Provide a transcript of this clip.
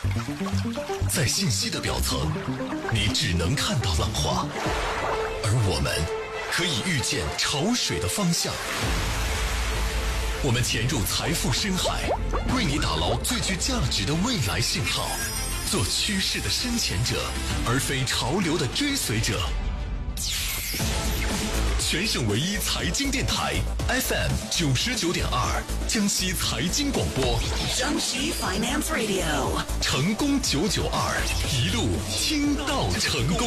在信息的表层，你只能看到浪花，而我们可以预见潮水的方向。我们潜入财富深海，为你打捞最具价值的未来信号，做趋势的深潜者，而非潮流的追随者。全省唯一财经电台 FM 99.2，江西财经广播， 江西 Finance Radio， 成功992，一路听到成功。